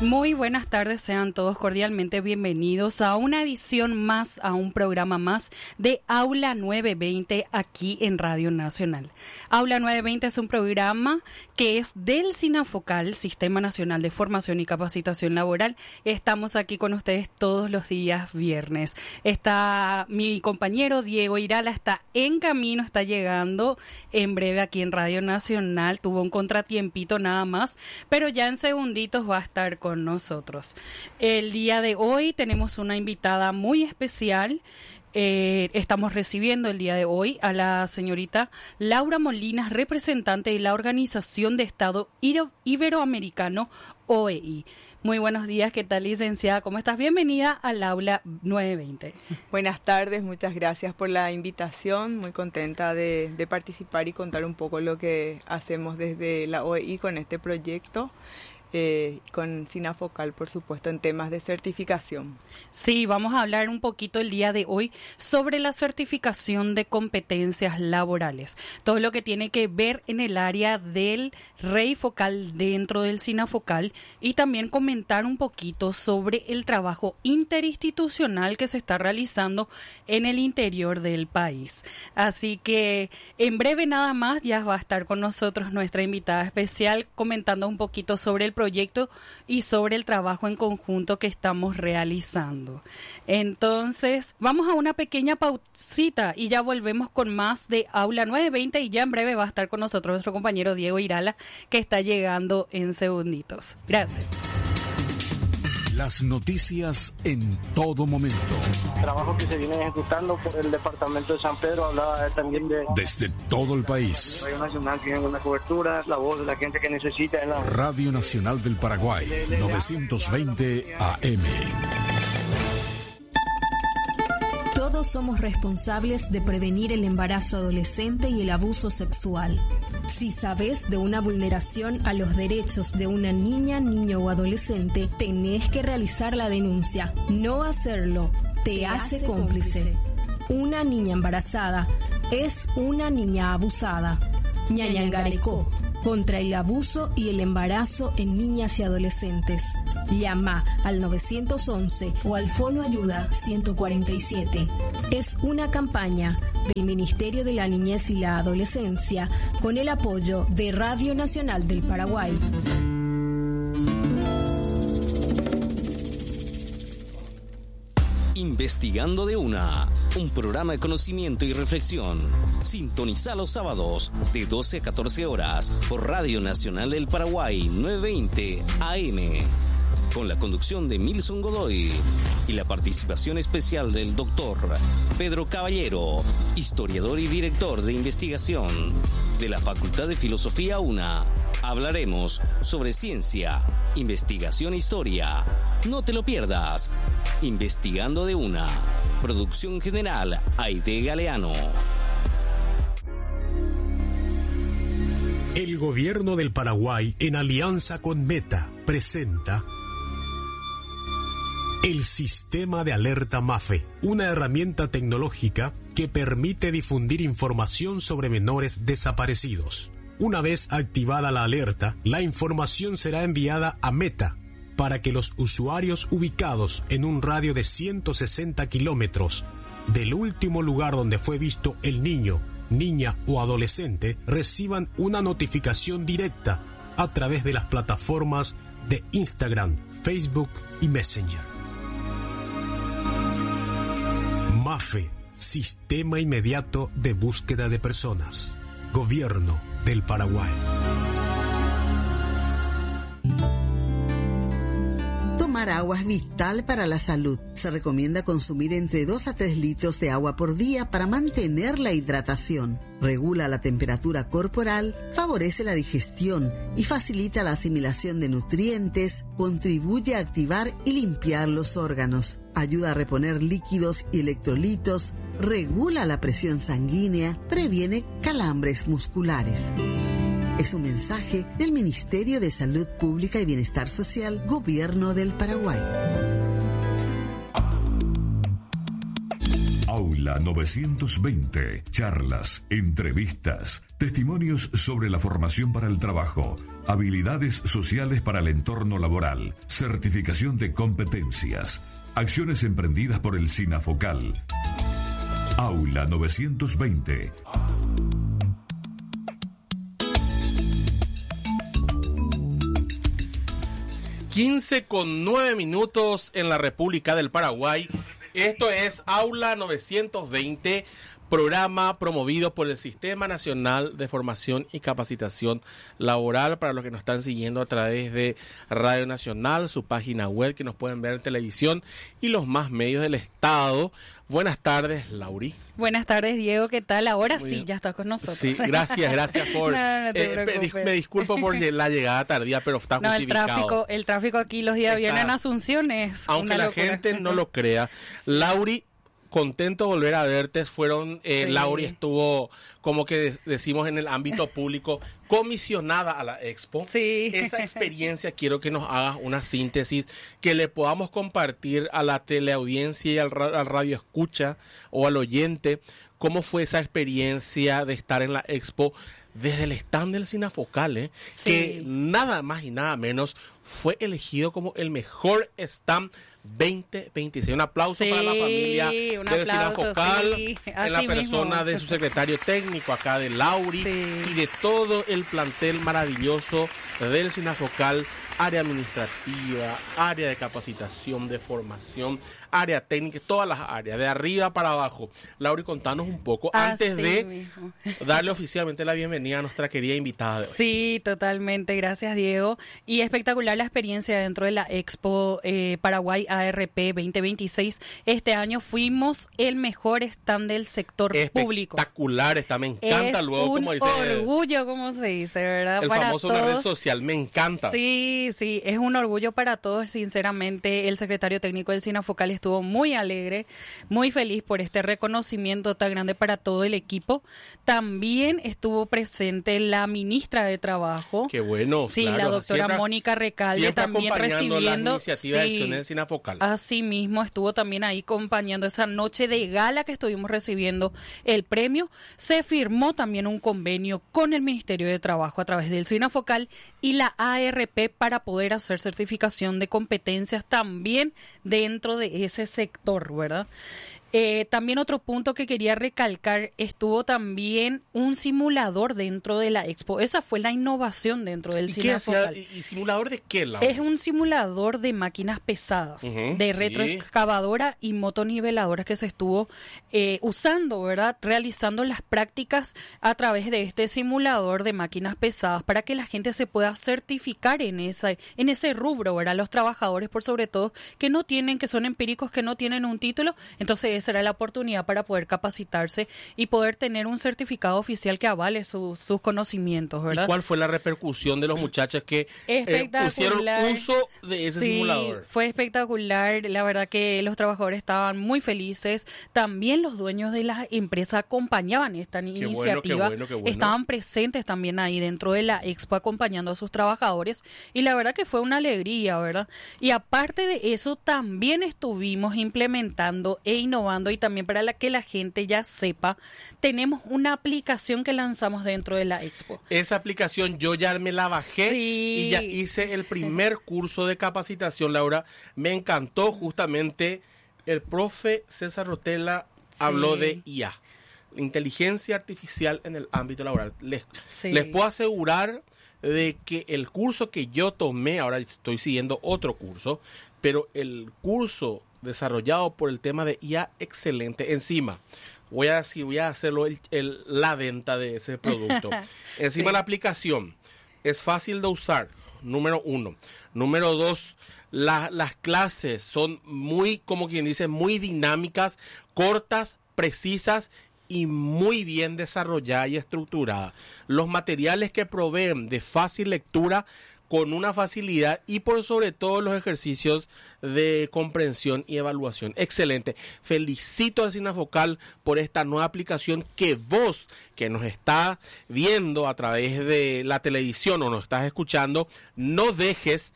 Muy buenas tardes, sean todos cordialmente bienvenidos a una edición más, a un programa más de Aula 920 aquí en Radio Nacional. Aula 920 es un programa que es del SINAFOCAL, Sistema Nacional de Formación y Capacitación Laboral. Estamos aquí con ustedes todos los días viernes. Está mi compañero Diego Irala, está en camino, está llegando en breve aquí en Radio Nacional. Tuvo un contratiempito nada más, pero ya en segunditos va a estar con nosotros. El día de hoy tenemos una invitada muy especial. Estamos recibiendo el día de hoy a la señorita Laura Molinas, representante de la Organización de Estado Iberoamericano, OEI. Muy buenos días, ¿qué tal, licenciada? ¿Cómo estás? Bienvenida al Aula 920. Buenas tardes, muchas gracias por la invitación. Muy contenta de participar y contar un poco lo que hacemos desde la OEI con este proyecto. Con SINAFOCAL, por supuesto, en temas de certificación. Sí, vamos a hablar un poquito el día de hoy sobre la certificación de competencias laborales. Todo lo que tiene que ver en el área del REIFOCAL dentro del SINAFOCAL y también comentar un poquito sobre el trabajo interinstitucional que se está realizando en el interior del país. Así que en breve nada más ya va a estar con nosotros nuestra invitada especial comentando un poquito sobre el proyecto y sobre el trabajo en conjunto que estamos realizando. Entonces, vamos a una pequeña pausita y ya volvemos con más de Aula 920 y ya en breve va a estar con nosotros nuestro compañero Diego Irala, que está llegando en segunditos. Gracias. Las noticias en todo momento. Trabajo que se viene ejecutando por el departamento de San Pedro, hablaba también de... Desde todo el país. Radio Nacional tiene una cobertura, la voz de la gente que necesita. Radio Nacional del Paraguay, 920 AM. Todos somos responsables de prevenir el embarazo adolescente y el abuso sexual. Si sabes de una vulneración a los derechos de una niña, niño o adolescente, tenés que realizar la denuncia. No hacerlo te hace cómplice. Una niña embarazada es una niña abusada. Ñañangarecó, contra el abuso y el embarazo en niñas y adolescentes. Llama al 911 o al Fono Ayuda 147. Es una campaña del Ministerio de la Niñez y la Adolescencia con el apoyo de Radio Nacional del Paraguay. Investigando de una, un programa de conocimiento y reflexión. Sintoniza los sábados de 12 a 14 horas por Radio Nacional del Paraguay 920 AM. Con la conducción de Milson Godoy y la participación especial del doctor Pedro Caballero, historiador y director de investigación de la Facultad de Filosofía UNA. Hablaremos sobre ciencia, investigación e historia. No te lo pierdas. Investigando de una. Producción general Aide Galeano. El gobierno del Paraguay, en alianza con Meta, presenta el Sistema de Alerta MAFE, una herramienta tecnológica que permite difundir información sobre menores desaparecidos. Una vez activada la alerta, la información será enviada a Meta para que los usuarios ubicados en un radio de 160 kilómetros del último lugar donde fue visto el niño, niña o adolescente reciban una notificación directa a través de las plataformas de Instagram, Facebook y Messenger. MAFE, Sistema Inmediato de Búsqueda de Personas. Gobierno del Paraguay. Tomar agua es vital para la salud. Se recomienda consumir entre 2 a 3 litros de agua por día para mantener la hidratación. Regula la temperatura corporal, favorece la digestión y facilita la asimilación de nutrientes, contribuye a activar y limpiar los órganos, ayuda a reponer líquidos y electrolitos, regula la presión sanguínea, previene calambres musculares. Es un mensaje del Ministerio de Salud Pública y Bienestar Social, Gobierno del Paraguay. Aula 920. Charlas, entrevistas, testimonios sobre la formación para el trabajo, Habilidades sociales para el entorno laboral, certificación de competencias, acciones emprendidas por el SINAFOCAL. Aula 920. con 9 minutos en la República del Paraguay. Esto es Aula 920, programa promovido por el Sistema Nacional de Formación y Capacitación Laboral, para los que nos están siguiendo a través de Radio Nacional, su página web, que nos pueden ver en televisión y los más medios del Estado. Buenas tardes, Lauri. Buenas tardes, Diego. ¿Qué tal? Ahora Muy sí, bien. ya estás con nosotros. Sí, gracias por... No te preocupes. Me disculpo por la llegada tardía, pero está justificado. El tráfico aquí los días viernes en Asunción es aunque una la locura. gente no lo crea. Lauri, contento de volver a verte. Sí. Lauri estuvo, como que decimos en el ámbito público, comisionada a la Expo. Sí. Esa experiencia quiero que nos hagas una síntesis que le podamos compartir a la teleaudiencia y al radio escucha o al oyente. ¿Cómo fue esa experiencia de estar en la Expo desde el stand del SINAFOCAL, Sí. que nada más y nada menos fue elegido como el mejor stand 2026? Un aplauso para la familia un del aplauso, SINAFOCAL, sí, en la así persona mismo. de su secretario técnico acá de Lauri, Sí. y de todo el plantel maravilloso del SINAFOCAL, área administrativa, área de capacitación, de formación, área técnica, todas las áreas, de arriba para abajo. Lauri, contanos un poco, antes Así de mismo. darle oficialmente la bienvenida a nuestra querida invitada de hoy. Sí, totalmente. Gracias, Diego. Y espectacular la experiencia dentro de la Expo Paraguay ARP 2026. Este año fuimos el mejor stand del sector público. Espectacular, me encanta Es luego, un como dice orgullo, como se dice, ¿verdad? el Para famoso todos. una red social, me encanta. Sí, es un orgullo para todos, sinceramente. El secretario técnico del SINAFOCAL estuvo muy alegre, muy feliz por este reconocimiento tan grande para todo el equipo. También estuvo presente la ministra de Trabajo. Qué bueno, Sí, claro. la doctora Siempre- Mónica Recalde, siempre también acompañando recibiendo. las iniciativas de acciones del SINAFOCAL. Así mismo estuvo también ahí acompañando esa noche de gala que estuvimos recibiendo el premio. Se firmó también un convenio con el Ministerio de Trabajo a través del SINAFOCAL y la ARP para poder hacer certificación de competencias también dentro de ese sector, ¿verdad? También otro punto que quería recalcar, estuvo también un simulador dentro de la Expo. Esa fue la innovación dentro del ¿Y qué hacía? SINAFOCAL. ¿Y simulador de qué, Laura? Es un simulador de máquinas pesadas, Ujú, de sí. retroexcavadora y motoniveladoras que se estuvo usando, ¿verdad? Realizando las prácticas a través de este simulador de máquinas pesadas para que la gente se pueda certificar en ese rubro, ¿verdad? Los trabajadores, por sobre todo, que son empíricos, que no tienen un título. Entonces, esa era la oportunidad para poder capacitarse y poder tener un certificado oficial que avale sus conocimientos, ¿verdad? ¿Y cuál fue la repercusión de los muchachos que pusieron uso de ese simulador? Fue espectacular. La verdad que los trabajadores estaban muy felices. También los dueños de las empresas acompañaban esta iniciativa. Qué bueno. Estaban presentes también ahí dentro de la Expo acompañando a sus trabajadores. Y la verdad que fue una alegría, ¿verdad? Y aparte de eso, también estuvimos implementando e innovando, y también para que la gente ya sepa, tenemos una aplicación que lanzamos dentro de la Expo. Esa aplicación yo ya me la bajé Sí. y ya hice el primer curso de capacitación, Laura. Me encantó justamente. El profe César Rotella habló de IA, inteligencia artificial en el ámbito laboral. Les puedo asegurar de que el curso que yo tomé, ahora estoy siguiendo otro curso, pero el curso desarrollado por el tema de IA, excelente. Encima, voy a hacerlo la venta de ese producto. Encima la aplicación es fácil de usar, número 1. Número 2, las clases son muy, como quien dice, muy dinámicas, cortas, precisas y muy bien desarrollada y estructurada. Los materiales que proveen de fácil lectura con una facilidad y por sobre todo los ejercicios de comprensión y evaluación. Excelente. Felicito al SINAFOCAL por esta nueva aplicación que vos, que nos estás viendo a través de la televisión o nos estás escuchando, no dejes,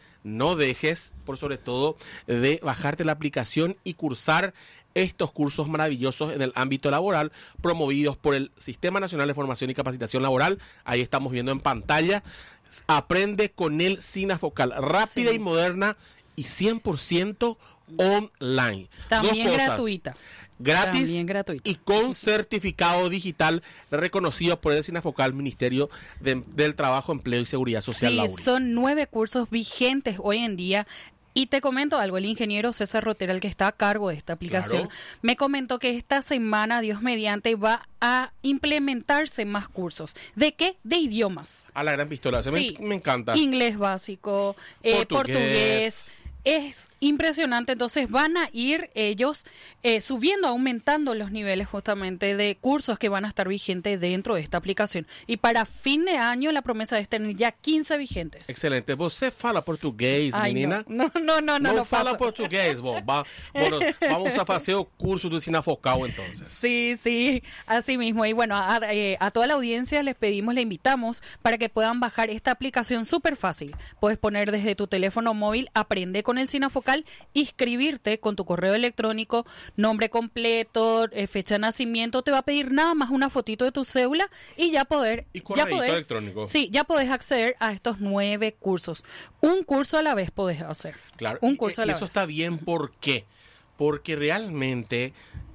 por sobre todo, de bajarte la aplicación y cursar estos cursos maravillosos en el ámbito laboral promovidos por el Sistema Nacional de Formación y Capacitación Laboral. Ahí estamos viendo en pantalla aprende con el Sinafocal, rápida y moderna y 100% online. También gratuita. Gratis También gratuita. y con certificado digital reconocido por el Sinafocal, Ministerio del Trabajo, Empleo y Seguridad Social. Sí, Lauri. son 9 cursos vigentes hoy en día. Y te comento algo, el ingeniero César Rotera, el que está a cargo de esta aplicación, me comentó que esta semana, Dios mediante, va a implementarse más cursos. ¿De qué? De idiomas. A la gran pistola, Sí. me encanta. Inglés básico, portugués. Es impresionante, entonces van a ir ellos subiendo, aumentando los niveles justamente de cursos que van a estar vigentes dentro de esta aplicación. Y para fin de año la promesa es tener ya 15 vigentes. Excelente. ¿Você fala português, Ay, menina? No fala pasa. português, bom. Bueno, vamos a hacer el curso do Sinafocal entonces. Sí, así mismo. Y bueno, a toda la audiencia les pedimos, le invitamos para que puedan bajar esta aplicación súper fácil. Puedes poner desde tu teléfono móvil, aprende con el Sinafocal, inscribirte con tu correo electrónico, nombre completo, fecha de nacimiento, te va a pedir nada más una fotito de tu cédula y ya podés electrónico. Sí, ya podés acceder a estos 9 cursos. Un curso a la vez podés hacer. Claro, un curso a la eso vez. está bien, ¿por qué? Porque realmente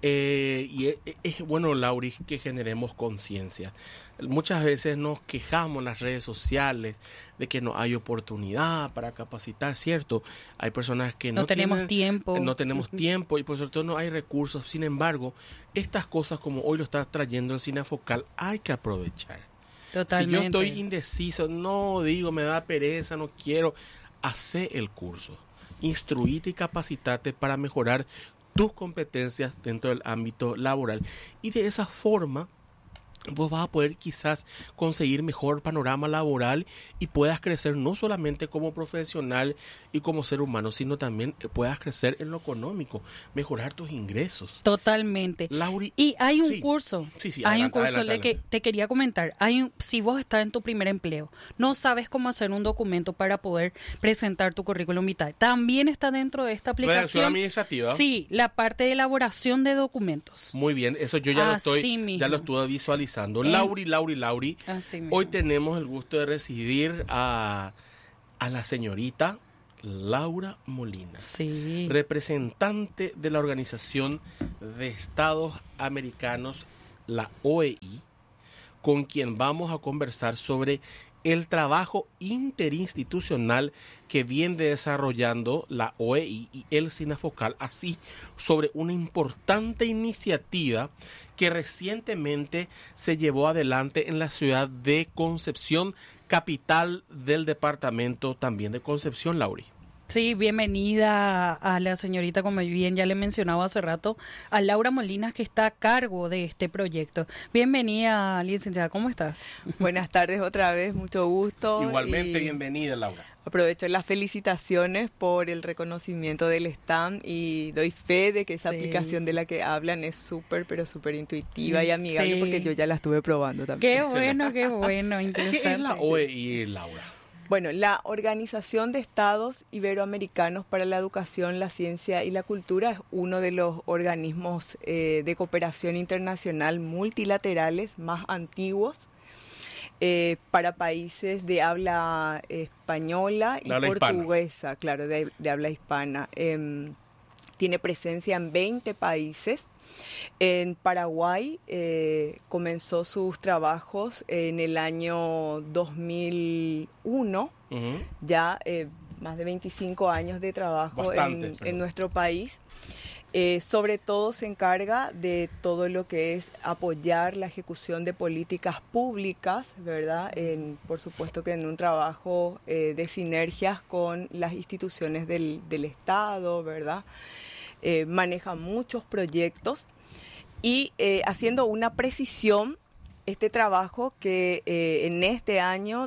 es bueno, Lauri, que generemos conciencia. Muchas veces nos quejamos en las redes sociales de que no hay oportunidad para capacitar, ¿cierto? Hay personas que no tenemos tiempo. No tenemos tiempo y por sobre todo no hay recursos. Sin embargo, estas cosas como hoy lo está trayendo el Sinafocal hay que aprovechar. Totalmente. Si yo estoy indeciso, me da pereza, no quiero, hacer el curso. Instruite y capacitate para mejorar tus competencias dentro del ámbito laboral. Y de esa forma vos vas a poder quizás conseguir mejor panorama laboral y puedas crecer no solamente como profesional y como ser humano, sino también puedas crecer en lo económico, mejorar tus ingresos. Totalmente. Lauri, y hay un sí. curso, Sí, hay adelante, un curso adelante. que te quería comentar. Si vos estás en tu primer empleo, no sabes cómo hacer un documento para poder presentar tu currículum vitae, también está dentro de esta Redacción aplicación. administrativa. Sí, la parte de elaboración de documentos. Muy bien, eso yo ya Así mismo. ya lo estuve visualizando. Lauri, Así mismo. hoy tenemos el gusto de recibir a la señorita Laura Molina, Sí. representante de la Organización de Estados Americanos, la OEI, con quien vamos a conversar sobre el trabajo interinstitucional que viene desarrollando la OEI y el Sinafocal, así sobre una importante iniciativa que recientemente se llevó adelante en la ciudad de Concepción, capital del departamento también de Concepción, Lauri. Sí, bienvenida a la señorita, como bien ya le mencionaba hace rato, a Laura Molinas, que está a cargo de este proyecto. Bienvenida, licenciada, ¿cómo estás? Buenas tardes otra vez, mucho gusto. Igualmente, y bienvenida, Laura. aprovecho las felicitaciones por el reconocimiento del stand y doy fe de que esa Sí. aplicación de la que hablan es súper, pero súper intuitiva y amigable, Sí. porque yo ya la estuve probando también. Qué bueno, interesante. ¿Qué es la OEI, Laura? Bueno, la Organización de Estados Iberoamericanos para la Educación, la Ciencia y la Cultura es uno de los organismos de cooperación internacional multilaterales más antiguos para países de habla española y habla portuguesa, claro, de habla hispana. Tiene presencia en 20 países. En Paraguay comenzó sus trabajos en el año 2001, ya más de 25 años de trabajo Bastante, en nuestro país. Sobre todo se encarga de todo lo que es apoyar la ejecución de políticas públicas, ¿verdad? Por supuesto que en un trabajo de sinergias con las instituciones del Estado, ¿verdad? Maneja muchos proyectos y haciendo una precisión, este trabajo que en este año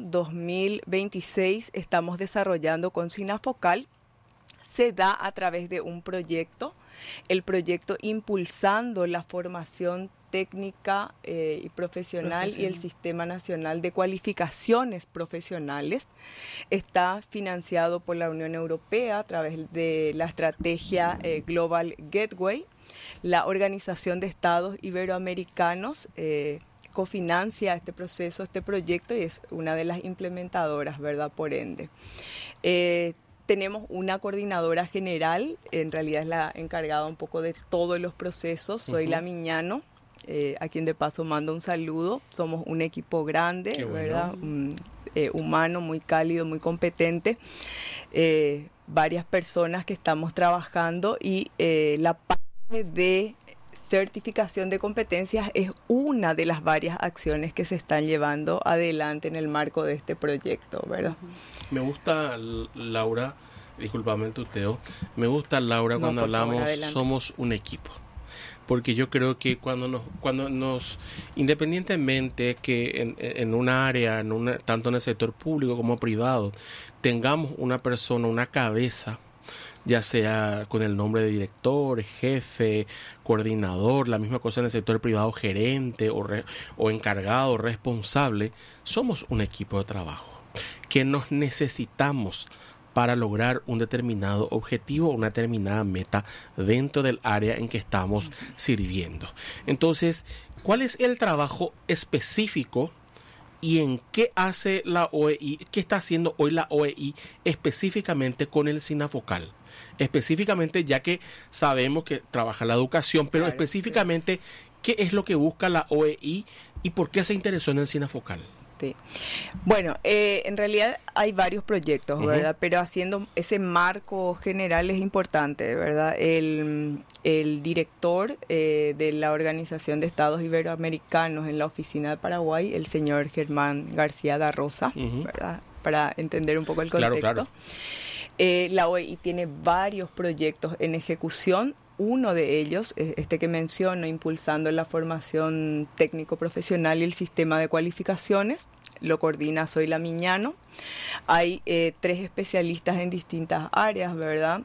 2026 estamos desarrollando con Sinafocal se da a través de un proyecto, el proyecto Impulsando la Formación Técnica y Profesional y el Sistema Nacional de Cualificaciones Profesionales. Está financiado por la Unión Europea a través de la estrategia Global Gateway, la Organización de Estados Iberoamericanos, cofinancia este proceso, este proyecto, y es una de las implementadoras, ¿verdad? Por ende. Tenemos una coordinadora general, en realidad es la encargada un poco de todos los procesos, soy la Miñano, a quien de paso mando un saludo. Somos un equipo grande, ¿verdad? Humano, muy cálido, muy competente. Varias personas que estamos trabajando, y la parte de certificación de competencias es una de las varias acciones que se están llevando adelante en el marco de este proyecto, ¿verdad? Me gusta, Laura, discúlpame el tuteo, me gusta, Laura, cuando hablamos somos un equipo. Porque yo creo que cuando nos independientemente que en un área, tanto en el sector público como privado, tengamos una persona, una cabeza, ya sea con el nombre de director, jefe, coordinador, la misma cosa en el sector privado, gerente o encargado, responsable, somos un equipo de trabajo que nos necesitamos para lograr un determinado objetivo, una determinada meta dentro del área en que estamos sirviendo. Entonces, ¿cuál es el trabajo específico y en qué hace la OEI, qué está haciendo hoy la OEI específicamente con el SINAFOCAL? Específicamente, ya que sabemos que trabaja la educación, pero claro, específicamente, ¿qué es lo que busca la OEI y por qué se interesó en el SINAFOCAL? Sí. Bueno, en realidad hay varios proyectos, ¿verdad? Pero haciendo ese marco general es importante, ¿verdad? El director de la Organización de Estados Iberoamericanos en la oficina de Paraguay, el señor Germán García da Rosa, ¿verdad? Para entender un poco el contexto. Claro. La OEI tiene varios proyectos en ejecución. Uno de ellos, este que menciono, impulsando la formación técnico-profesional y el sistema de cualificaciones, lo coordina Zoila Miñano. Hay 3 especialistas en distintas áreas, ¿verdad?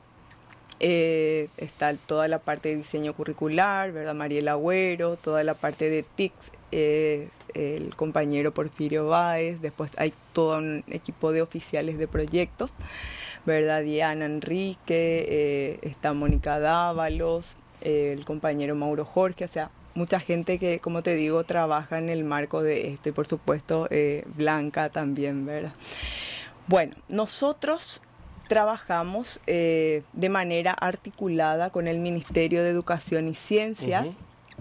Está toda la parte de diseño curricular, ¿verdad? Mariela Agüero, toda la parte de TICS, el compañero Porfirio Báez, después hay todo un equipo de oficiales de proyectos, ¿verdad? Diana Enrique, está Mónica Dávalos, el compañero Mauro Jorge, o sea, mucha gente que, como te digo, trabaja en el marco de esto, y por supuesto Blanca también, ¿verdad? Bueno, nosotros trabajamos de manera articulada con el Ministerio de Educación y Ciencias.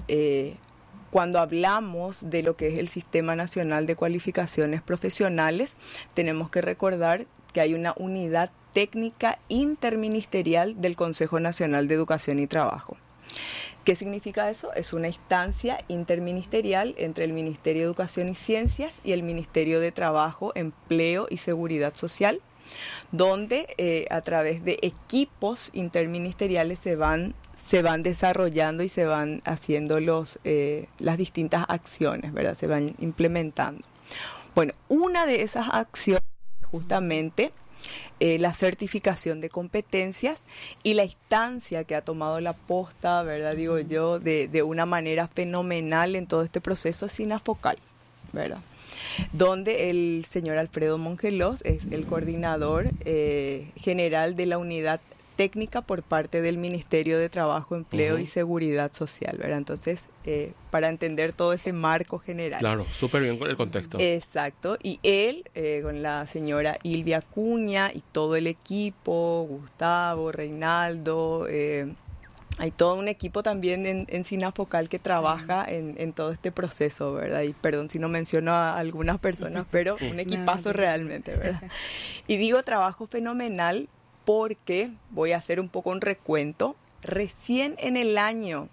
Cuando hablamos de lo que es el Sistema Nacional de Cualificaciones Profesionales, tenemos que recordar que hay una unidad técnica interministerial del Consejo Nacional de Educación y Trabajo. ¿Qué significa eso? Es una instancia interministerial entre el Ministerio de Educación y Ciencias y el Ministerio de Trabajo, Empleo y Seguridad Social, donde a través de equipos interministeriales se van desarrollando y se van haciendo las distintas acciones, ¿verdad? Se van implementando. Bueno, una de esas acciones justamente la certificación de competencias, y la instancia que ha tomado la posta, ¿verdad? Digo yo, de una manera fenomenal en todo este proceso es SINAFOCAL, ¿verdad? Donde el señor Alfredo Mongelos es el coordinador general de la unidad técnica por parte del Ministerio de Trabajo, Empleo y Seguridad Social, ¿verdad? Entonces, para entender todo ese marco general. Claro, súper bien con el contexto. Exacto, y él, con la señora Ilvia Acuña y todo el equipo, Gustavo, Reinaldo, hay todo un equipo también en SINAFOCAL que trabaja en todo este proceso, ¿verdad? Y perdón si no menciono a algunas personas, pero un equipazo realmente, ¿verdad? Y digo trabajo fenomenal porque voy a hacer un poco un recuento. Recién en el año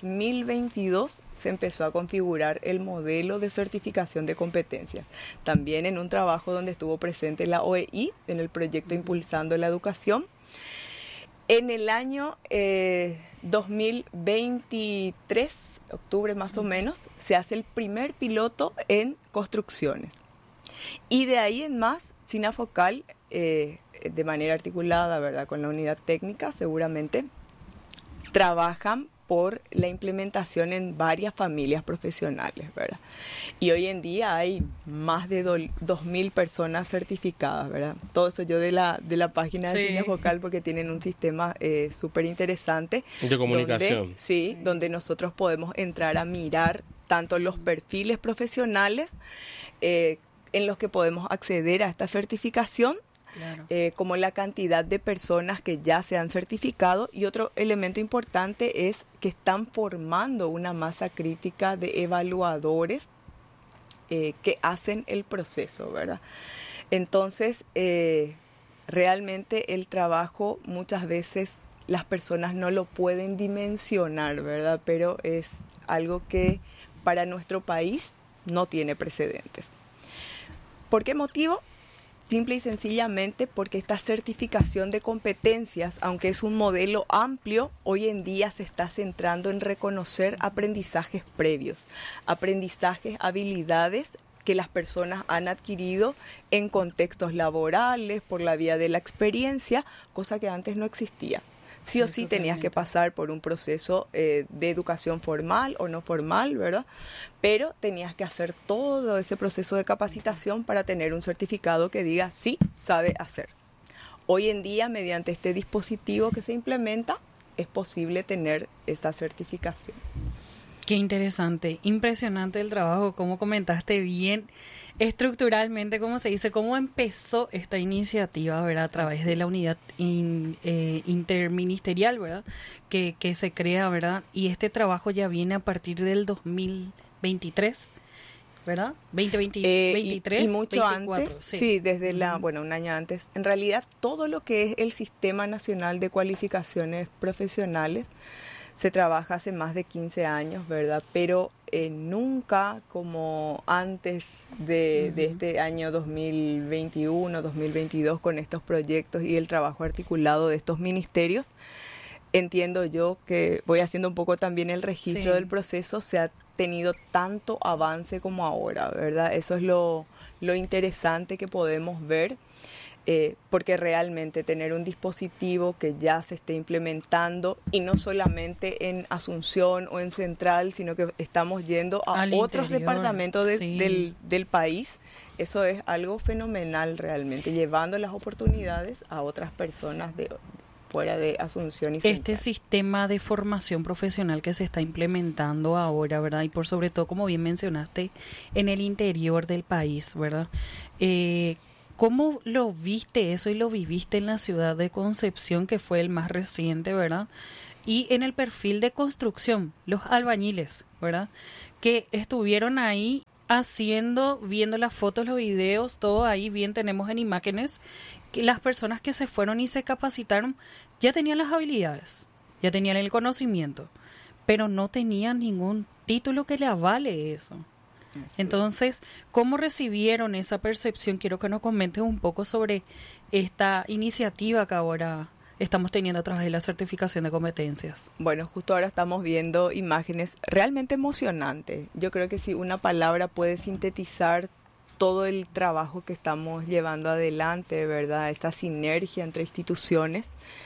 2022 se empezó a configurar el modelo de certificación de competencias. También en un trabajo donde estuvo presente la OEI, en el proyecto Impulsando la Educación. En el año 2023, octubre más o menos, se hace el primer piloto en construcciones. Y de ahí en más, SINAFOCAL, de manera articulada, ¿verdad?, con la unidad técnica, seguramente trabajan por la implementación en varias familias profesionales, ¿verdad? Y hoy en día hay más de 2.000 personas certificadas, ¿verdad? Todo eso yo de la página de SINAFOCAL, porque tienen un sistema súper interesante. De comunicación. Donde nosotros podemos entrar a mirar tanto los perfiles profesionales en los que podemos acceder a esta certificación, claro, como la cantidad de personas que ya se han certificado, y otro elemento importante es que están formando una masa crítica de evaluadores que hacen el proceso, ¿verdad? Entonces, realmente el trabajo muchas veces las personas no lo pueden dimensionar, ¿verdad? Pero es algo que para nuestro país no tiene precedentes. ¿Por qué motivo? Simple y sencillamente porque esta certificación de competencias, aunque es un modelo amplio, hoy en día se está centrando en reconocer aprendizajes previos, aprendizajes, habilidades que las personas han adquirido en contextos laborales, por la vía de la experiencia, cosa que antes no existía. Sí o sí tenías que pasar por un proceso de educación formal o no formal, ¿verdad? Pero tenías que hacer todo ese proceso de capacitación para tener un certificado que diga sí, sabe hacer. Hoy en día, mediante este dispositivo que se implementa, es posible tener esta certificación. Qué interesante, impresionante el trabajo, como comentaste bien estructuralmente, cómo se dice, cómo empezó esta iniciativa, ¿verdad? A través de la unidad interministerial, ¿verdad? Que se crea, ¿verdad? Y este trabajo ya viene a partir del 2023, ¿verdad? 2023 y mucho 24, antes, sí, desde un año antes. En realidad, todo lo que es el Sistema Nacional de Cualificaciones Profesionales se trabaja hace más de 15 años, ¿verdad? Pero nunca como antes de este año 2021, 2022, con estos proyectos y el trabajo articulado de estos ministerios, entiendo yo que voy haciendo un poco también el registro del proceso, se ha tenido tanto avance como ahora, ¿verdad? Eso es lo interesante que podemos ver. Porque realmente tener un dispositivo que ya se esté implementando, y no solamente en Asunción o en Central, sino que estamos yendo a otros interior, departamentos del país, eso es algo fenomenal realmente, llevando las oportunidades a otras personas fuera de Asunción y Central. Este sistema de formación profesional que se está implementando ahora, ¿verdad? Y por sobre todo, como bien mencionaste, en el interior del país, ¿verdad? ¿Cómo lo viste eso y lo viviste en la ciudad de Concepción, que fue el más reciente, ¿verdad? Y en el perfil de construcción, los albañiles, ¿verdad? Que estuvieron ahí viendo las fotos, los videos, todo ahí bien tenemos en imágenes, que las personas que se fueron y se capacitaron ya tenían las habilidades, ya tenían el conocimiento, pero no tenían ningún título que le avale eso. Entonces, ¿cómo recibieron esa percepción? Quiero que nos comentes un poco sobre esta iniciativa que ahora estamos teniendo a través de la certificación de competencias. Bueno, justo ahora estamos viendo imágenes realmente emocionantes. Yo creo que si una palabra puede sintetizar todo el trabajo que estamos llevando adelante, ¿verdad? Esta sinergia entre instituciones,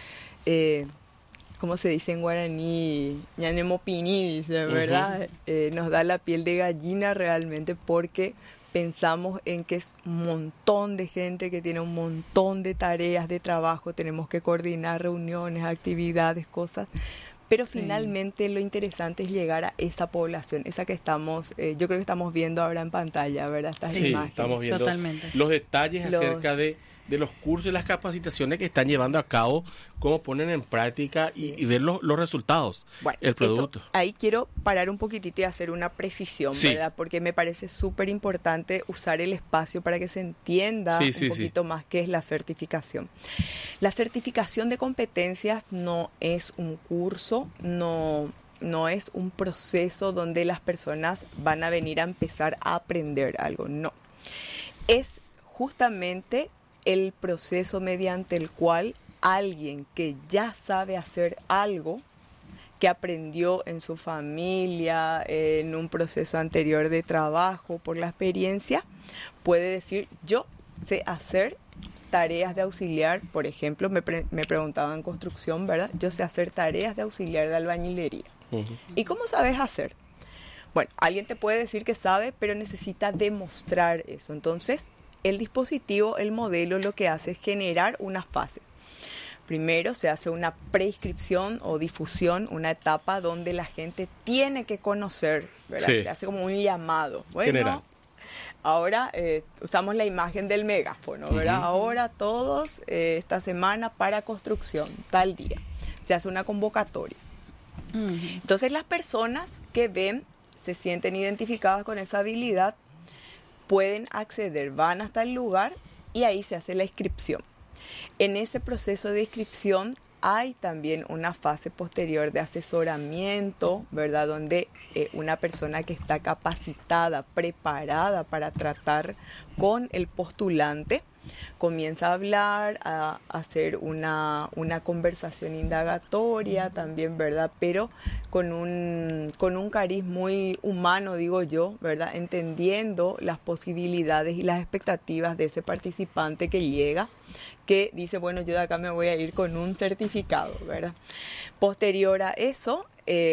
como se dice en guaraní, ñanemopini, dice, ¿verdad? Nos da la piel de gallina realmente, porque pensamos en que es un montón de gente que tiene un montón de tareas de trabajo, tenemos que coordinar reuniones, actividades, cosas, pero finalmente lo interesante es llegar a esa población, esa que estamos, yo creo que estamos viendo ahora en pantalla, ¿verdad? Estas imágenes. Estamos viendo los detalles acerca de los cursos y las capacitaciones que están llevando a cabo, cómo ponen en práctica y ver los resultados, el producto. Ahí quiero parar un poquitito y hacer una precisión, ¿verdad? Porque me parece súper importante usar el espacio para que se entienda un poquito más qué es la certificación. La certificación de competencias no es un curso, no es un proceso donde las personas van a venir a empezar a aprender algo, no. Es justamente el proceso mediante el cual alguien que ya sabe hacer algo, que aprendió en su familia, en un proceso anterior de trabajo, por la experiencia, puede decir, yo sé hacer tareas de auxiliar, por ejemplo, me preguntaban en construcción, ¿verdad? Yo sé hacer tareas de auxiliar de albañilería. ¿Y cómo sabes hacer? Bueno, alguien te puede decir que sabe, pero necesita demostrar eso. Entonces, el dispositivo, el modelo, lo que hace es generar una fase. Primero se hace una preinscripción o difusión, una etapa donde la gente tiene que conocer, ¿verdad? Sí. Se hace como un llamado. General. Bueno, ahora usamos la imagen del megáfono, ¿verdad? Ahora todos esta semana para construcción, tal día. Se hace una convocatoria. Entonces las personas que ven, se sienten identificadas con esa habilidad, pueden acceder, van hasta el lugar y ahí se hace la inscripción. En ese proceso de inscripción hay también una fase posterior de asesoramiento, ¿verdad? Donde una persona que está capacitada, preparada para tratar con el postulante, comienza a hablar, a hacer una conversación indagatoria también, ¿verdad? Pero con un cariz muy humano, digo yo, ¿verdad? Entendiendo las posibilidades y las expectativas de ese participante que llega, que dice, bueno, yo de acá me voy a ir con un certificado, ¿verdad? Posterior a eso,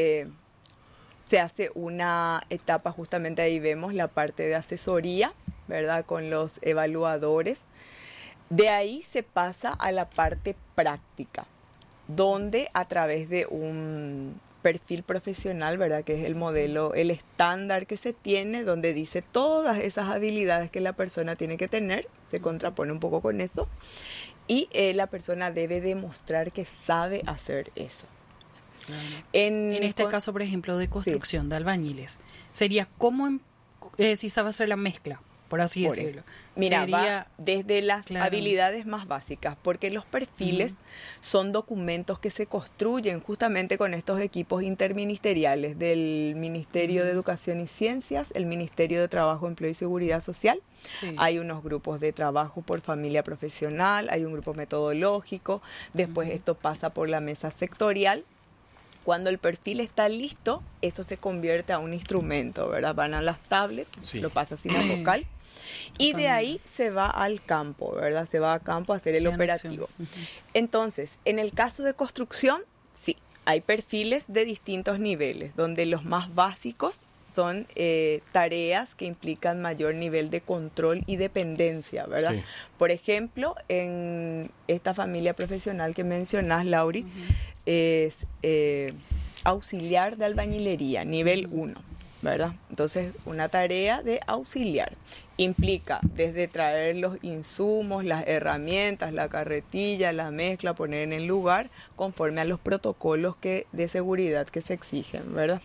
se hace una etapa, justamente ahí vemos la parte de asesoría, ¿verdad? Con los evaluadores. De ahí se pasa a la parte práctica, donde a través de un perfil profesional, ¿verdad? Que es el modelo, el estándar que se tiene, donde dice todas esas habilidades que la persona tiene que tener, se contrapone un poco con eso, y la persona debe demostrar que sabe hacer eso. En este caso, por ejemplo, de construcción, de albañiles, sería como si sabe hacer la mezcla, por así decirlo. Mira, va desde las habilidades más básicas, porque los perfiles son documentos que se construyen justamente con estos equipos interministeriales del Ministerio de Educación y Ciencias, el Ministerio de Trabajo, Empleo y Seguridad Social. Sí. Hay unos grupos de trabajo por familia profesional, hay un grupo metodológico, después esto pasa por la mesa sectorial. Cuando el perfil está listo, eso se convierte a un instrumento, ¿verdad? Van a las tablets, lo pasa a Sinafocal. Y de ahí se va al campo, ¿verdad? Se va a campo a hacer el operativo. Entonces, en el caso de construcción, sí, hay perfiles de distintos niveles, donde los más básicos son tareas que implican mayor nivel de control y dependencia, ¿verdad? Sí. Por ejemplo, en esta familia profesional que mencionás, Lauri, es auxiliar de albañilería, nivel 1, ¿verdad? Entonces, una tarea de auxiliar implica desde traer los insumos, las herramientas, la carretilla, la mezcla, poner en el lugar conforme a los protocolos de seguridad que se exigen, ¿verdad?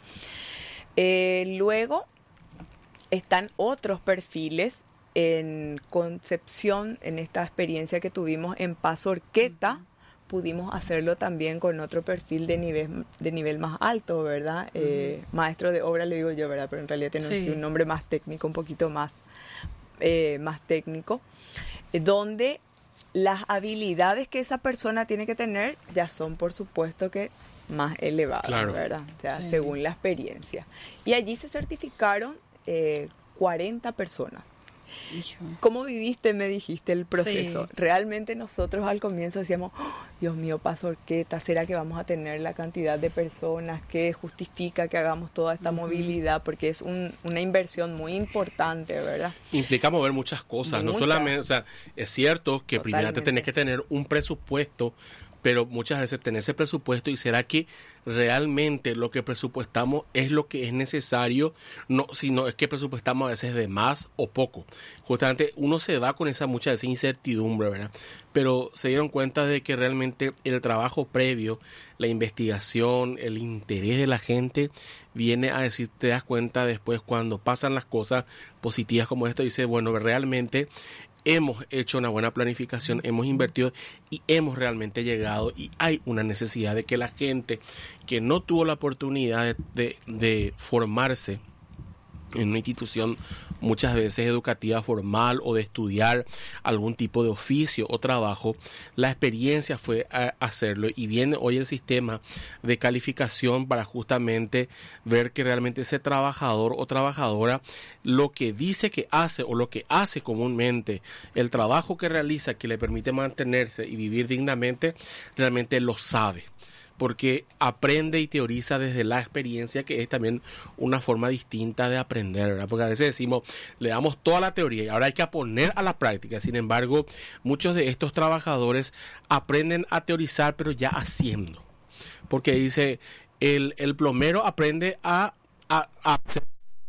Luego están otros perfiles en Concepción, en esta experiencia que tuvimos en Paso Orqueta, pudimos hacerlo también con otro perfil de nivel más alto, ¿verdad? Maestro de obra le digo yo, ¿verdad? Pero en realidad tiene un nombre más técnico, un poquito más técnico, donde las habilidades que esa persona tiene que tener ya son, por supuesto, que más elevadas, ¿verdad? O sea, según la experiencia. Y allí se certificaron 40 personas. ¿Cómo viviste, me dijiste, el proceso? Realmente nosotros al comienzo decíamos, Dios mío, Paso Orqueta, ¿será que vamos a tener la cantidad de personas que justifica que hagamos toda esta movilidad? Porque es una inversión muy importante, ¿verdad? Implica mover muchas cosas, no solamente, o sea, es cierto que primero te tenés que tener un presupuesto, pero muchas veces tener ese presupuesto y será que realmente lo que presupuestamos es lo que es necesario, no, sino es que presupuestamos a veces de más o poco. Justamente uno se va con mucha de esa incertidumbre, ¿verdad? Pero se dieron cuenta de que realmente el trabajo previo, la investigación, el interés de la gente viene a decir, te das cuenta después cuando pasan las cosas positivas como esto, dice, bueno, realmente hemos hecho una buena planificación, hemos invertido y hemos realmente llegado, y hay una necesidad de que la gente que no tuvo la oportunidad de formarse en una institución muchas veces educativa formal o de estudiar algún tipo de oficio o trabajo, la experiencia fue a hacerlo, y viene hoy el sistema de calificación para justamente ver que realmente ese trabajador o trabajadora lo que dice que hace o lo que hace comúnmente, el trabajo que realiza que le permite mantenerse y vivir dignamente, realmente lo sabe. porque aprende y teoriza desde la experiencia, que es también una forma distinta de aprender, ¿verdad? Porque a veces decimos, le damos toda la teoría y ahora hay que poner a la práctica. Sin embargo, muchos de estos trabajadores aprenden a teorizar, pero ya haciendo. Porque dice, el plomero aprende a hacer,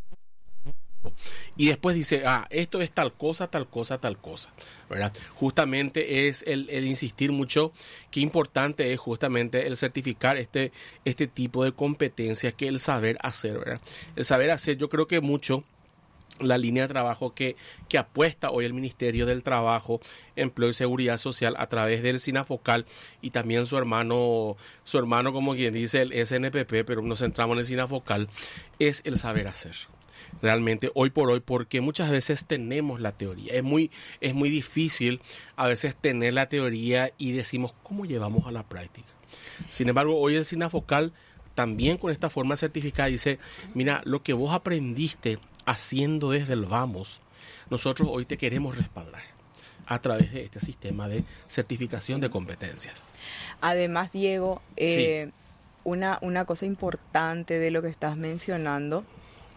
y después dice, esto es tal cosa, ¿verdad? Justamente es el insistir mucho, qué importante es justamente el certificar este tipo de competencias, que el saber hacer, ¿verdad? El saber hacer, yo creo que mucho la línea de trabajo que apuesta hoy el Ministerio del Trabajo, Empleo y Seguridad Social a través del SINAFOCAL y también su hermano como quien dice el SNPP, pero nos centramos en el SINAFOCAL, es el saber hacer. Realmente hoy por hoy, porque muchas veces tenemos la teoría, es muy difícil a veces tener la teoría y decimos ¿cómo llevamos a la práctica? Sin embargo, hoy el SINAFOCAL también con esta forma certificada dice, mira, lo que vos aprendiste haciendo desde el vamos, nosotros hoy te queremos respaldar a través de este sistema de certificación de competencias. Además, Diego, Sí. una cosa importante de lo que estás mencionando,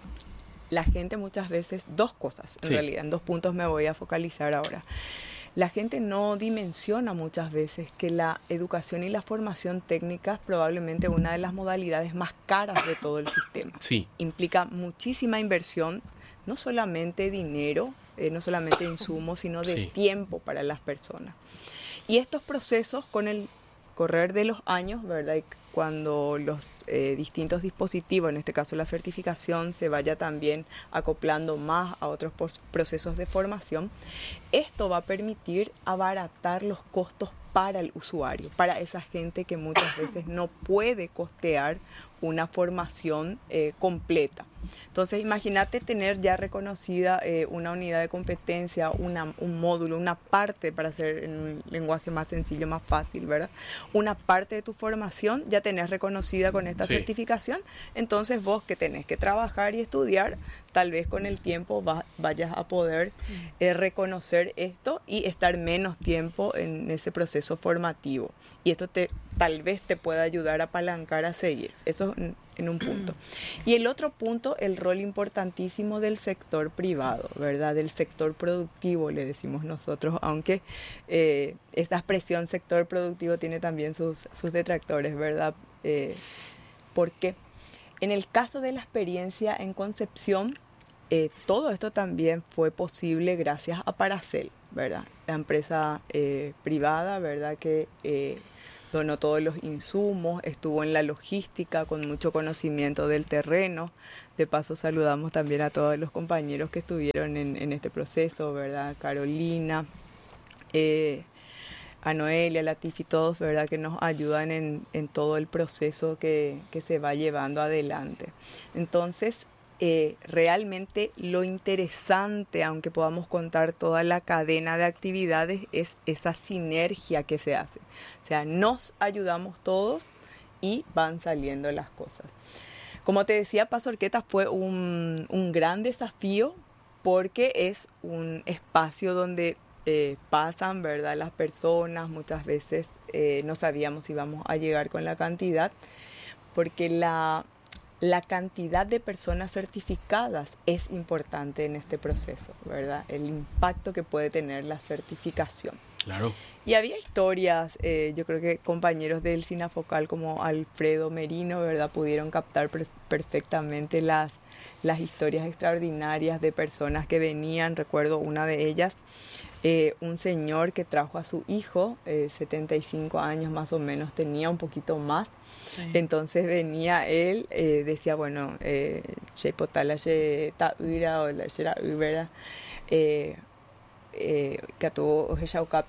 la gente muchas veces, dos cosas en Sí. realidad, en 2 puntos me voy a focalizar ahora. La gente no dimensiona muchas veces que la educación y la formación técnica es probablemente una de las modalidades más caras de todo el sistema. Sí. Implica muchísima inversión, no solamente dinero, no solamente insumos, sino de Sí. tiempo para las personas. Y estos procesos con el correr de los años, ¿verdad? Y cuando los distintos dispositivos, en este caso la certificación, se vaya también acoplando más a otros procesos de formación, esto va a permitir abaratar los costos para el usuario, para esa gente que muchas veces no puede costear una formación completa. Entonces, imagínate tener ya reconocida una unidad de competencia, un módulo, una parte, para hacer en un lenguaje más sencillo, más fácil, ¿verdad? Una parte de tu formación ya tenés reconocida con esta Sí. certificación, entonces vos que tenés que trabajar y estudiar, tal vez con el tiempo vayas a poder reconocer esto y estar menos tiempo en ese proceso formativo. Y esto tal vez te pueda ayudar a apalancar a seguir. Eso en un punto. Y el otro punto, el rol importantísimo del sector privado, ¿verdad? Del sector productivo, le decimos nosotros, aunque esta expresión sector productivo tiene también sus detractores, ¿verdad? Porque en el caso de la experiencia en Concepción, todo esto también fue posible gracias a Paracel, ¿verdad? La empresa privada, ¿verdad? Que donó todos los insumos, estuvo en la logística con mucho conocimiento del terreno. De paso saludamos también a todos los compañeros que estuvieron en este proceso, ¿verdad? Carolina, a Noelia, Latifi, todos, ¿verdad? Que nos ayudan en todo el proceso que se va llevando adelante. Entonces, realmente lo interesante, aunque podamos contar toda la cadena de actividades, es esa sinergia que se hace. O sea, nos ayudamos todos y van saliendo las cosas. Como te decía, Paso Horqueta fue un gran desafío porque es un espacio donde pasan, ¿verdad? Las personas, muchas veces no sabíamos si íbamos a llegar con la cantidad, porque la cantidad de personas certificadas es importante en este proceso, ¿verdad? El impacto que puede tener la certificación. Claro. Y había historias, yo creo que compañeros del SINAFOCAL como Alfredo Merino, ¿verdad? Pudieron captar perfectamente las historias extraordinarias de personas que venían. Recuerdo una de ellas, un señor que trajo a su hijo, 75 años más o menos, tenía un poquito más. Sí. Entonces venía él, decía, bueno, que tuvo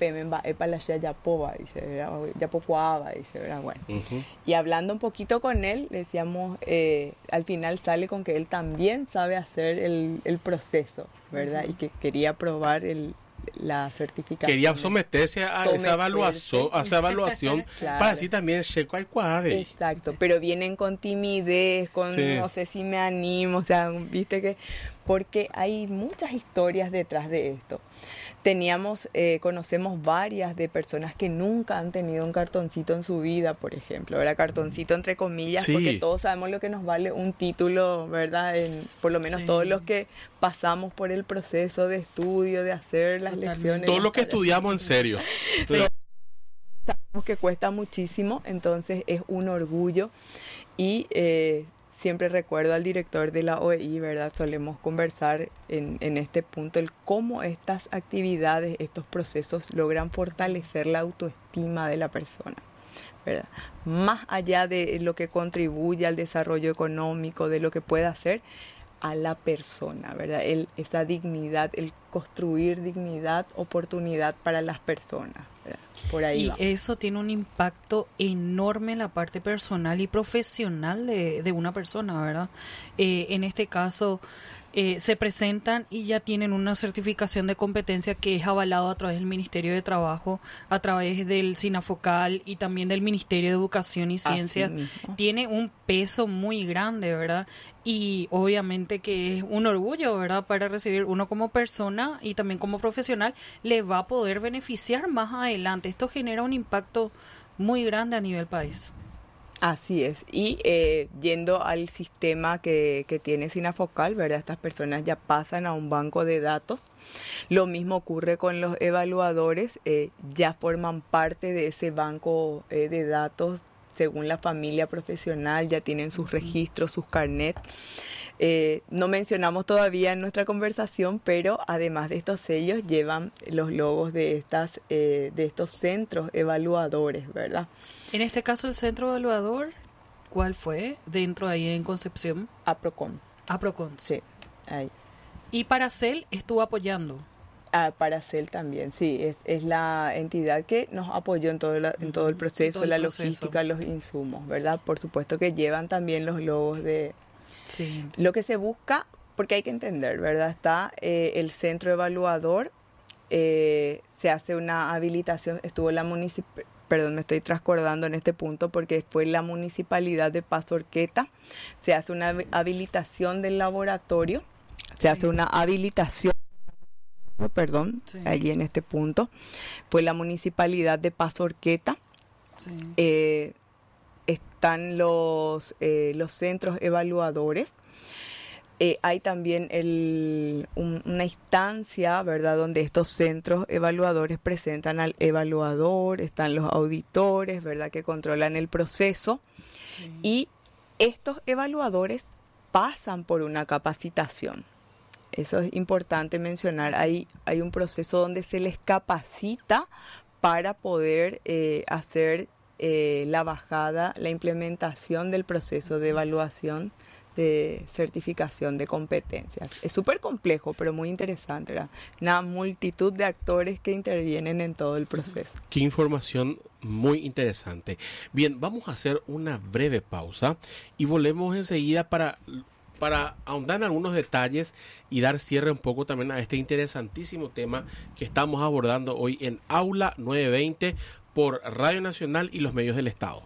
bueno. Y hablando un poquito con él, decíamos, al final sale con que él también sabe hacer el proceso, ¿verdad? Y que quería probar la certificación. Quería someterse a esa evaluación claro. Para así también ser cual cuadre. Exacto, pero vienen con timidez, con sí. No sé si me animo, o sea, viste que, porque hay muchas historias detrás de esto. conocemos varias de personas que nunca han tenido un cartoncito en su vida, por ejemplo, era cartoncito entre comillas, Sí. porque todos sabemos lo que nos vale un título, ¿verdad? Por lo menos todos los que pasamos por el proceso de estudio, de hacer las lecciones. Todo lo que estudiamos en serio. Sí. Sabemos que cuesta muchísimo, entonces es un orgullo y siempre recuerdo al director de la OEI, ¿verdad? Solemos conversar en este punto, el cómo estas actividades, estos procesos logran fortalecer la autoestima de la persona, ¿verdad? Más allá de lo que contribuye al desarrollo económico, de lo que pueda hacer a la persona, ¿verdad? Esa dignidad, el construir dignidad, oportunidad para las personas, ¿verdad? Por ahí Y va. eso tiene un impacto enorme en la parte personal y profesional de una persona, ¿verdad? En este caso, se presentan y ya tienen una certificación de competencia que es avalado a través del Ministerio de Trabajo, a través del SINAFOCAL y también del Ministerio de Educación y Ciencias. Tiene un peso muy grande, ¿verdad? Y obviamente que es un orgullo, ¿verdad? Para recibir uno como persona y también como profesional, le va a poder beneficiar más adelante. Esto genera un impacto muy grande a nivel país. Así es, y yendo al sistema que tiene SINAFOCAL, ¿verdad? Estas personas ya pasan a un banco de datos. Lo mismo ocurre con los evaluadores, ya forman parte de ese banco de datos según la familia profesional, ya tienen sus registros, sus carnets. No mencionamos todavía en nuestra conversación, pero además de estos sellos llevan los logos de estos centros evaluadores, ¿verdad? En este caso, el centro evaluador, ¿cuál fue? Dentro ahí en Concepción. APROCON. APROCON. Sí, ahí. Y Paracel estuvo apoyando. Paracel también, sí, es la entidad que nos apoyó en todo el proceso, la logística, los insumos, ¿verdad? Por supuesto que llevan también los logos de... Sí. Lo que se busca, porque hay que entender, ¿verdad? Está el centro evaluador, se hace una habilitación, estuvo la perdón, me estoy transcordando en este punto porque fue la municipalidad de Paso Horqueta, se hace una habilitación del laboratorio, se hace una habilitación, allí en este punto, fue la municipalidad de Paso Horqueta, están los centros evaluadores. Hay también una instancia, ¿verdad?, donde estos centros evaluadores presentan al evaluador, están los auditores, ¿verdad?, que controlan el proceso. Sí. Y estos evaluadores pasan por una capacitación. Eso es importante mencionar. Hay un proceso donde se les capacita para poder hacer la bajada, la implementación del proceso de evaluación de certificación de competencias. Es súper complejo, pero muy interesante, ¿verdad? Una multitud de actores que intervienen en todo el proceso. Qué información muy interesante. Bien, vamos a hacer una breve pausa y volvemos enseguida para ahondar en algunos detalles y dar cierre un poco también a este interesantísimo tema que estamos abordando hoy en Aula 920 por Radio Nacional y los medios del Estado.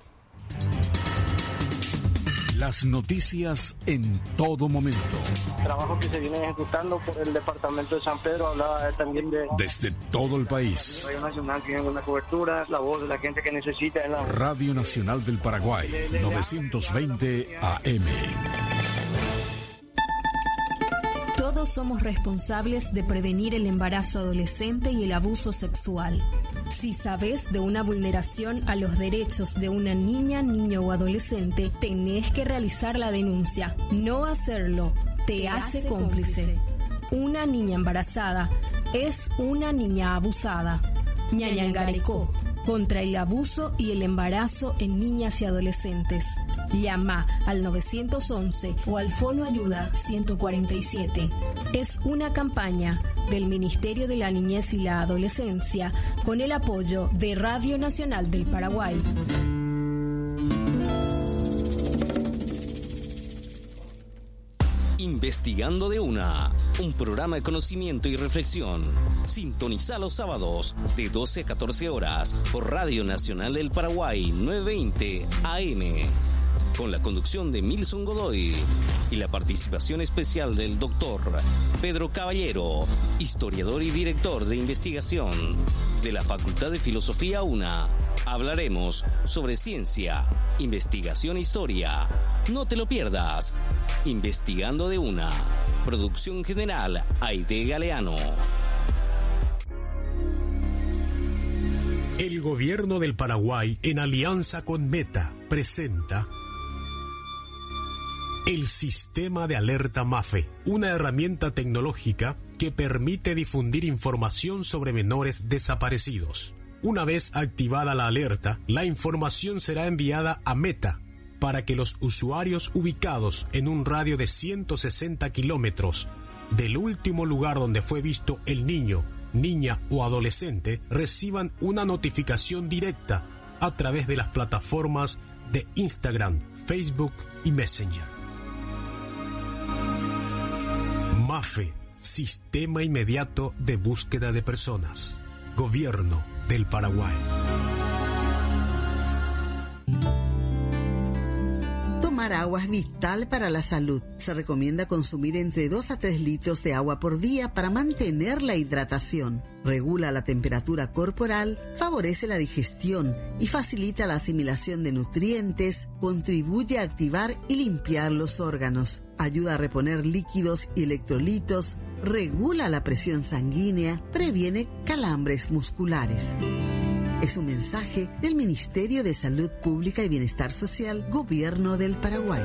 Las noticias en todo momento. El trabajo que se viene ejecutando por el departamento de San Pedro, hablaba también de... Desde todo el país. Radio Nacional tiene buena cobertura, la voz de la gente que necesita. Radio Nacional del Paraguay, 920 AM. Todos somos responsables de prevenir el embarazo adolescente y el abuso sexual. Si sabes de una vulneración a los derechos de una niña, niño o adolescente, tenés que realizar la denuncia. No hacerlo te hace cómplice. Una niña embarazada es una niña abusada. Ñañangarecó, contra el abuso y el embarazo en niñas y adolescentes. Llama al 911 o al Fono Ayuda 147. Es una campaña del Ministerio de la Niñez y la Adolescencia con el apoyo de Radio Nacional del Paraguay. Investigando de una, un programa de conocimiento y reflexión. Sintoniza los sábados de 12 a 14 horas por Radio Nacional del Paraguay 920 AM. con la conducción de Milson Godoy y la participación especial del doctor Pedro Caballero, historiador y director de investigación de la Facultad de Filosofía UNA. Hablaremos sobre ciencia, investigación e historia. No te lo pierdas. Investigando de UNA. Producción general Aide Galeano. El gobierno del Paraguay, en alianza con Meta, presenta el Sistema de Alerta MAFE, una herramienta tecnológica que permite difundir información sobre menores desaparecidos. Una vez activada la alerta, la información será enviada a Meta para que los usuarios ubicados en un radio de 160 kilómetros del último lugar donde fue visto el niño, niña o adolescente reciban una notificación directa a través de las plataformas de Instagram, Facebook y Messenger. MAFE, Sistema Inmediato de Búsqueda de Personas. Gobierno del Paraguay. Tomar agua es vital para la salud. Se recomienda consumir entre 2 a 3 litros de agua por día para mantener la hidratación. Regula la temperatura corporal, favorece la digestión y facilita la asimilación de nutrientes, contribuye a activar y limpiar los órganos, ayuda a reponer líquidos y electrolitos, regula la presión sanguínea, previene calambres musculares. Es un mensaje del Ministerio de Salud Pública y Bienestar Social, Gobierno del Paraguay.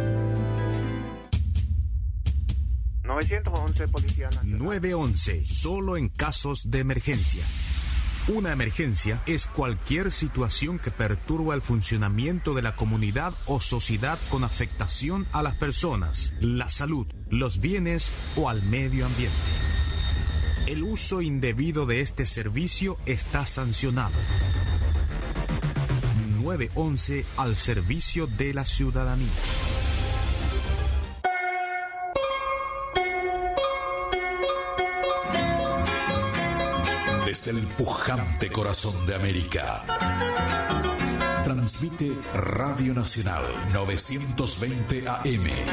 911 Policía Nacional. 911, solo en casos de emergencia. Una emergencia es cualquier situación que perturba el funcionamiento de la comunidad o sociedad con afectación a las personas, la salud, los bienes o al medio ambiente. El uso indebido de este servicio está sancionado. 911 al servicio de la ciudadanía. Desde el pujante corazón de América, transmite Radio Nacional 920 AM